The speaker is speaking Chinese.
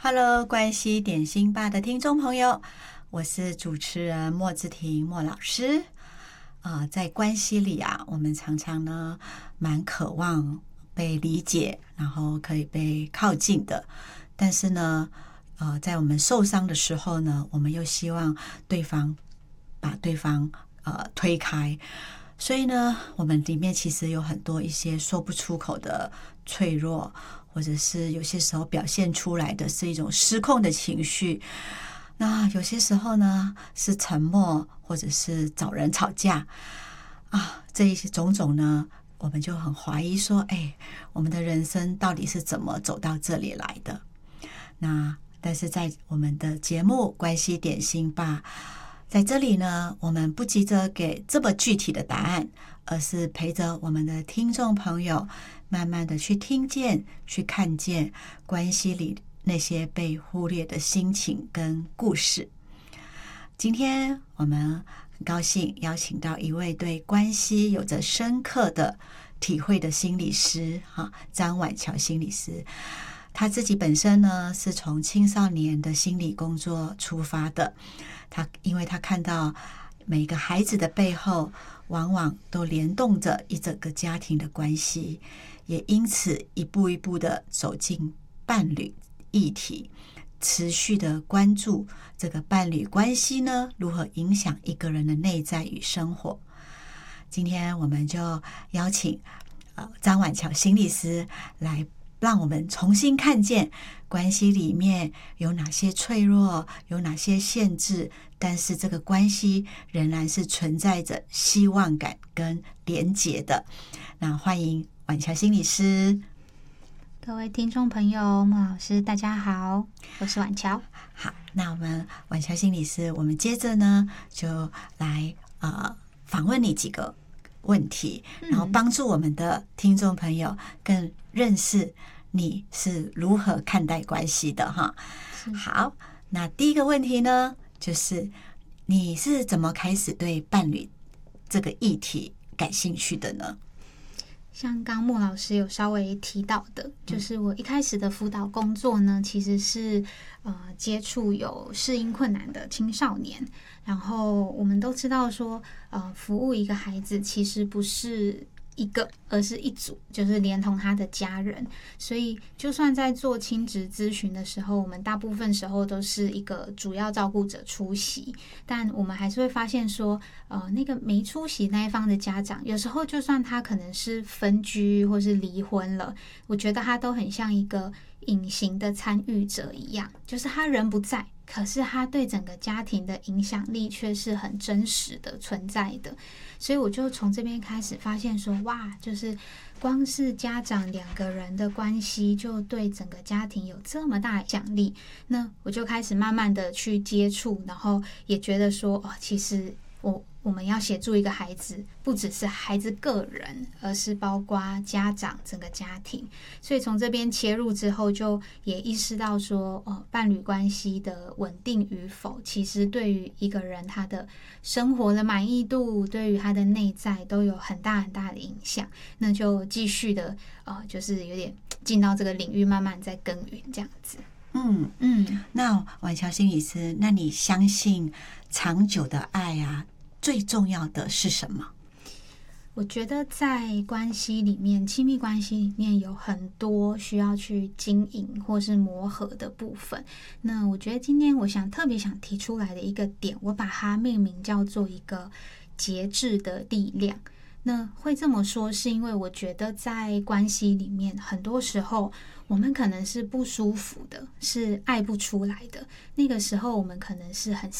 Hello，关系点心吧的听众朋友，我是主持人莫志婷莫老师。在关系里啊，我们常常呢蛮渴望被理解，然后可以被靠近的。但是呢，在我们受伤的时候呢，我们又希望对方把对方推开。所以呢，我们里面其实有很多一些说不出口的脆弱，或者是有些时候表现出来的是一种失控的情绪。那有些时候呢是沉默，或者是找人吵架这一些种种呢，我们就很怀疑说，我们的人生到底是怎么走到这里来的？但是在我们的节目关系点心吧，在这里呢，我们不急着给这么具体的答案，而是陪着我们的听众朋友慢慢的去听见，去看见关系里那些被忽略的心情跟故事。今天我们很高兴邀请到一位对关系有着深刻的体会的心理师张婉乔心理师。他自己本身呢是从青少年的心理工作出发的，因为他看到每个孩子的背后往往都联动着一整个家庭的关系，也因此一步一步的走进伴侣议题，持续的关注这个伴侣关系呢如何影响一个人的内在与生活。今天我们就邀请张婉乔心理师来让我们重新看见关系里面有哪些脆弱，有哪些限制，但是这个关系仍然是存在着希望感跟连结的。那欢迎婉乔心理师。 各位听众朋友，莫老师大家好，我是婉乔。 好，那我们婉乔心理师，我们接着呢就来访问你几个问题，然后帮助我们的听众朋友更认识你是如何看待关系的哈。好，那第一个问题呢，就是你是怎么开始对伴侣这个议题感兴趣的呢？ 像刚莫老师有稍微提到的，就是我一开始的辅导工作呢，其实是接触有适应困难的青少年。然后我们都知道说，服务一个孩子其实不是一个，而是一组，就是连同他的家人。所以就算在做亲职咨询的时候，我们大部分时候都是一个主要照顾者出席，但我们还是会发现说，那个没出席那一方的家长，有时候就算他可能是分居或是离婚了，我觉得他都很像一个隐形的参与者一样，就是他人不在，可是他对整个家庭的影响力却是很真实的存在的。所以我就从这边开始发现说，哇，就是光是家长两个人的关系就对整个家庭有这么大影响力。那我就开始慢慢的去接触，然后也觉得说，其实我们要协助一个孩子，不只是孩子个人，而是包括家长整个家庭。所以从这边切入之后，就也意识到说，伴侣关系的稳定与否，其实对于一个人他的生活的满意度，对于他的内在都有很大很大的影响。那就继续的就是有点进到这个领域，慢慢在耕耘这样子。 那婉乔心理师，那你相信长久的爱最重要的是什么？ 我觉得在关系里面，亲密关系里面有很多需要去经营或是磨合的部分。那我觉得今天我特别想提出来的一个点，我把它命名叫做一个节制的力量。那会这么说是因为我觉得在关系里面，很多时候我们可能是不舒服的，是爱不出来的。那个时候我们可能是很